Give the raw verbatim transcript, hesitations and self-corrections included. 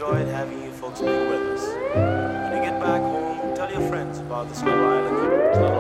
enjoyed having you folks being with us. When you get back home, tell your friends about this little island.